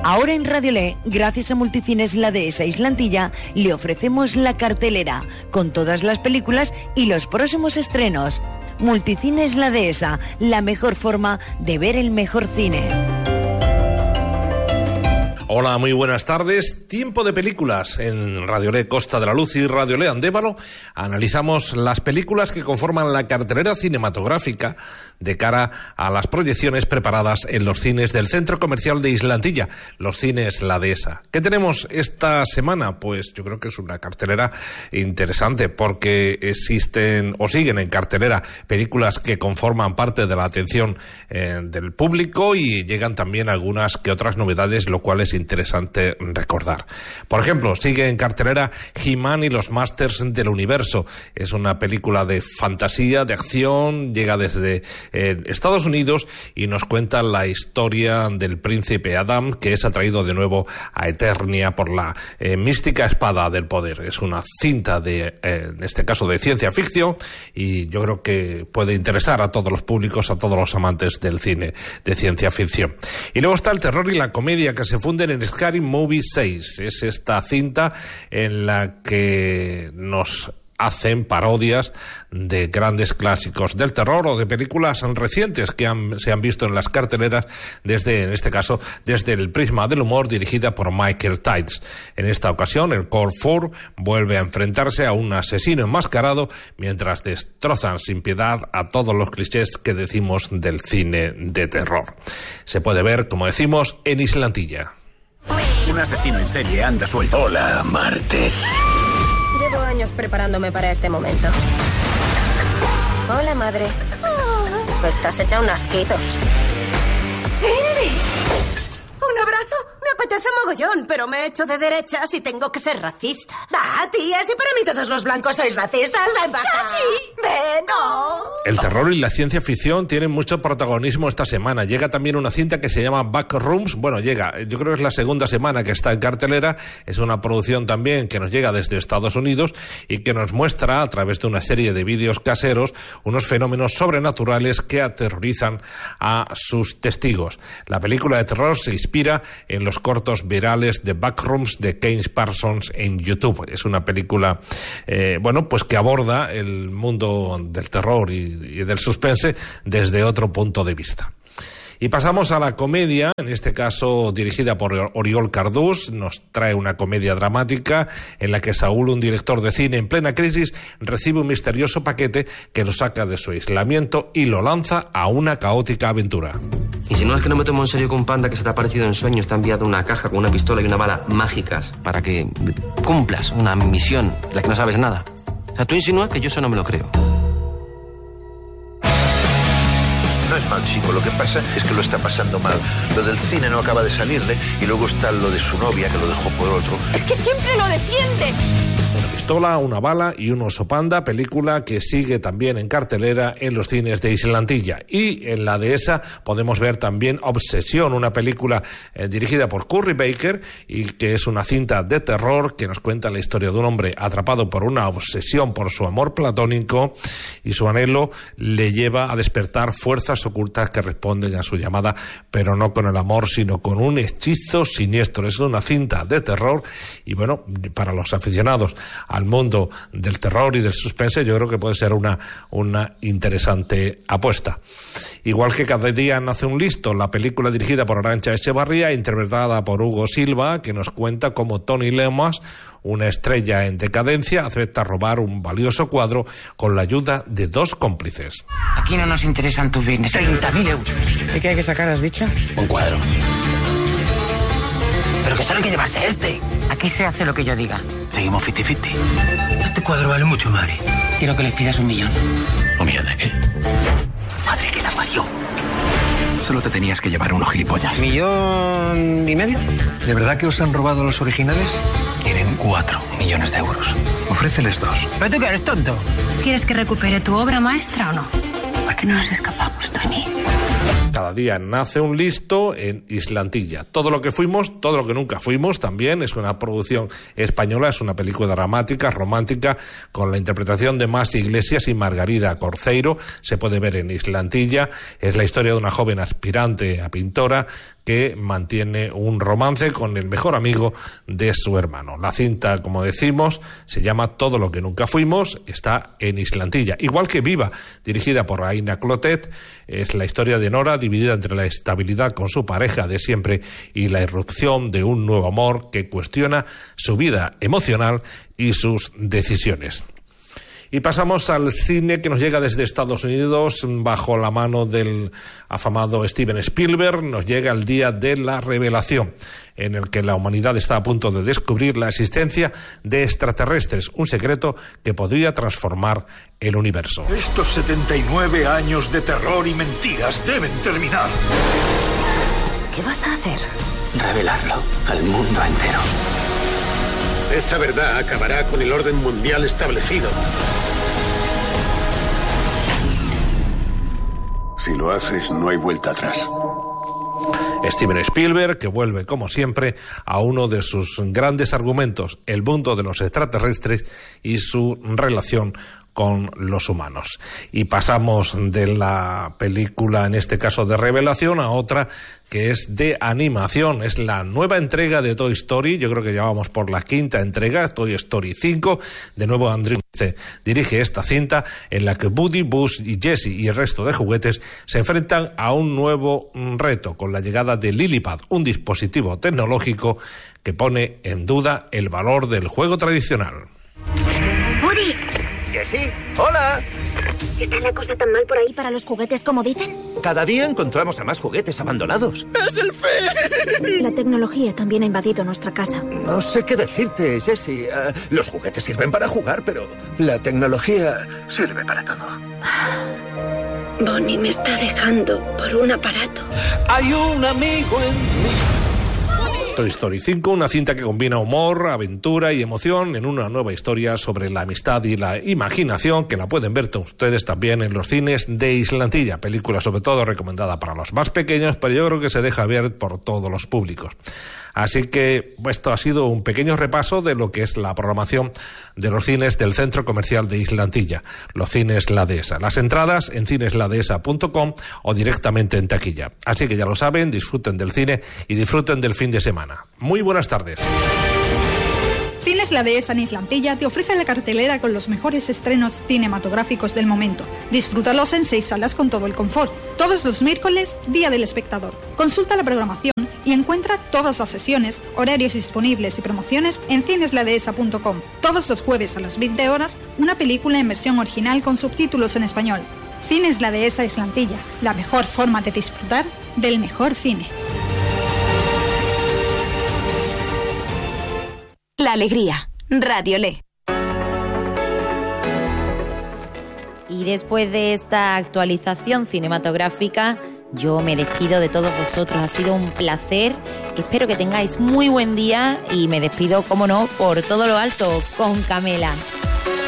Ahora en Radiolé, gracias a Multicines La Dehesa Islantilla, le ofrecemos la cartelera con todas las películas y los próximos estrenos. Multicines La Dehesa, la mejor forma de ver el mejor cine. Hola, muy buenas tardes. Tiempo de películas en Radiolé Costa de la Luz y Radiolé Andévalo. Analizamos las películas que conforman la cartelera cinematográfica de cara a las proyecciones preparadas en los cines del Centro Comercial de Islantilla, los cines La Dehesa. ¿Qué tenemos esta semana? Pues yo creo que es una cartelera interesante porque existen o siguen en cartelera películas que conforman parte de la atención del público y llegan también algunas que otras novedades, lo cual es interesante recordar. Por ejemplo, sigue en cartelera He-Man y los Masters del Universo. Es una película de fantasía, de acción, llega desde Estados Unidos y nos cuenta la historia del príncipe Adam, que es atraído de nuevo a Eternia por la mística espada del poder. Es una cinta en este caso de ciencia ficción, y yo creo que puede interesar a todos los públicos, a todos los amantes del cine de ciencia ficción. Y luego está el terror y la comedia que se funden en Scary Movie 6. Es esta cinta en la que nos hacen parodias de grandes clásicos del terror o de películas recientes que se han visto en las carteleras en este caso, desde el prisma del humor, dirigida por Michael Tides. En esta ocasión, el Core 4 vuelve a enfrentarse a un asesino enmascarado mientras destrozan sin piedad a todos los clichés que decimos del cine de terror. Se puede ver, como decimos, en Islantilla. Un asesino en serie anda suelto. Hola, Martes. Llevo años preparándome para este momento. Hola, madre. Estás hecha un asquito. ¡Cindy! ¿Un abrazo? Me apetece mogollón, pero me he hecho de derechas y tengo que ser racista. ¡Ah, tía! Si para mí todos los blancos sois racistas, ven para acá. ¡Chachi! ¡Ven, no! El terror y la ciencia ficción tienen mucho protagonismo esta semana. Llega también una cinta que se llama Backrooms. Bueno, llega, yo creo que es la segunda semana que está en cartelera. Es una producción también que nos llega desde Estados Unidos y que nos muestra, a través de una serie de vídeos caseros, unos fenómenos sobrenaturales que aterrorizan a sus testigos. La película de terror se inspira en los cortos virales de Backrooms de Kane Parsons en YouTube. Es una película, pues que aborda el mundo del terror y del suspense desde otro punto de vista. Y pasamos a la comedia, en este caso dirigida por Oriol Cardús. Nos trae una comedia dramática en la que Saúl, un director de cine en plena crisis, recibe un misterioso paquete que lo saca de su aislamiento y lo lanza a una caótica aventura. Y si no es que no me tomo en serio que un panda que se te ha aparecido en sueños te ha enviado una caja con una pistola y una bala mágicas para que cumplas una misión de la que no sabes nada. O sea, tú insinúas que yo eso no me lo creo. No es mal chico, lo que pasa es que lo está pasando mal. Lo del cine no acaba de salirle y luego está lo de su novia que lo dejó por otro. ¡Es que siempre lo defiende! Una pistola, una bala y un oso panda, película que sigue también en cartelera en los cines de Islantilla. Y en La Dehesa podemos ver también Obsesión, una película dirigida por Curry Baker y que es una cinta de terror que nos cuenta la historia de un hombre atrapado por una obsesión por su amor platónico, y su anhelo le lleva a despertar fuerzas ocultas que responden a su llamada, pero no con el amor, sino con un hechizo siniestro. Es una cinta de terror y bueno, para los aficionados al mundo del terror y del suspense, yo creo que puede ser una interesante apuesta. Igual que Cada día nace un listo, la película dirigida por Arantxa Echevarría, interpretada por Hugo Silva, que nos cuenta cómo Tony Lemas, una estrella en decadencia, acepta robar un valioso cuadro con la ayuda de dos cómplices. Aquí no nos interesan tus bienes. 30.000 euros. ¿Y qué hay que sacar, has dicho? Un cuadro. Pero que solo hay que llevarse este. Aquí se hace lo que yo diga. Seguimos 50-50. Este cuadro vale mucho, Mari. Quiero que les pidas 1 millón. ¿1 millón de qué? Madre que la parió. Solo te tenías que llevar unos gilipollas. 1,5 millones. ¿De verdad que os han robado los originales? Quieren 4 millones de euros. Ofréceles 2. ¿Pero tú que eres tonto? ¿Quieres que recupere tu obra maestra o no? ¿Por qué no nos escapamos, Tony? Cada día nace un listo en Islantilla. Todo lo que fuimos, todo lo que nunca fuimos, también es una producción española, es una película dramática, romántica, con la interpretación de Masi Iglesias y Margarida Corceiro. Se puede ver en Islantilla. Es la historia de una joven aspirante a pintora que mantiene un romance con el mejor amigo de su hermano. La cinta, como decimos, se llama Todo lo que nunca fuimos, está en Islantilla. Igual que Viva, dirigida por Aina Clotet, es la historia de Nora, dividida entre la estabilidad con su pareja de siempre y la irrupción de un nuevo amor que cuestiona su vida emocional y sus decisiones. Y pasamos al cine que nos llega desde Estados Unidos, bajo la mano del afamado Steven Spielberg. Nos llega el día de la revelación, en el que la humanidad está a punto de descubrir la existencia de extraterrestres, un secreto que podría transformar el universo. Estos 79 años de terror y mentiras deben terminar. ¿Qué vas a hacer? Revelarlo al mundo entero. Esa verdad acabará con el orden mundial establecido. Si lo haces, no hay vuelta atrás. Steven Spielberg, que vuelve, como siempre, a uno de sus grandes argumentos, el mundo de los extraterrestres y su relación con los humanos. Y pasamos de la película, en este caso de revelación, a otra que es de animación. Es la nueva entrega de Toy Story. Yo creo que ya vamos por la quinta entrega, Toy Story 5. De nuevo Andrew dirige esta cinta en la que Woody, Buzz y Jessie y el resto de juguetes se enfrentan a un nuevo reto con la llegada de Lilipad, un dispositivo tecnológico que pone en duda el valor del juego tradicional. ¡Woody! Jessie, hola. ¿Está la cosa tan mal por ahí para los juguetes como dicen? Cada día encontramos a más juguetes abandonados. ¡Es el fin! La tecnología también ha invadido nuestra casa. No sé qué decirte, Jessie. Los juguetes sirven para jugar, pero la tecnología sirve para todo. Bonnie me está dejando por un aparato. Hay un amigo en mí. Toy Story 5, una cinta que combina humor, aventura y emoción en una nueva historia sobre la amistad y la imaginación, que la pueden ver ustedes también en los cines de Islantilla. Película sobre todo recomendada para los más pequeños, pero yo creo que se deja ver por todos los públicos. Así que esto ha sido un pequeño repaso de lo que es la programación de los cines del Centro Comercial de Islantilla, los cines La Dehesa. Las entradas en cinesladehesa.com o directamente en taquilla. Así que ya lo saben, disfruten del cine y disfruten del fin de semana. Muy buenas tardes. Cines La Dehesa en Islantilla te ofrece la cartelera con los mejores estrenos cinematográficos del momento. Disfrútalos en 6 salas con todo el confort. Todos los miércoles, Día del Espectador. Consulta la programación y encuentra todas las sesiones, horarios disponibles y promociones en cinesladehesa.com. Todos los jueves a las 20 horas, una película en versión original con subtítulos en español. Cines La Dehesa Islantilla, la mejor forma de disfrutar del mejor cine. La alegría, Radio Le. Y después de esta actualización cinematográfica, yo me despido de todos vosotros. Ha sido un placer. Espero que tengáis muy buen día y me despido, como no, por todo lo alto con Camela.